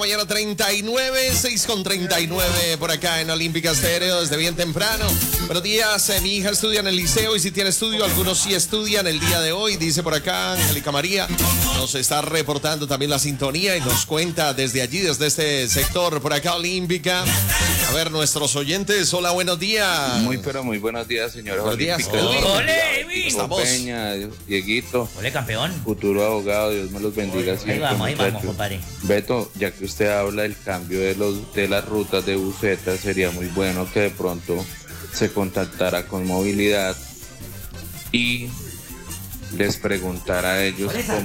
Mañana 39, 6:39 por acá en Olímpica Estéreo desde bien temprano. Buenos días, mi hija estudia en el liceo y si tiene estudio, algunos sí estudian el día de hoy, dice por acá Angélica María. Nos está reportando también la sintonía y nos cuenta desde allí, desde este sector por acá Olímpica. A ver, nuestros oyentes, hola, buenos días. Muy buenos días, señores. Buenos días. ¡Ole, Estamos. Peña, Dieguito, ¡Ole, campeón! futuro abogado, Dios me los bendiga siempre. Ahí vamos, compadre. Beto, ya que usted habla del cambio de las rutas de buseta, sería muy bueno que de pronto se contactara con movilidad y les preguntara a ellos cómo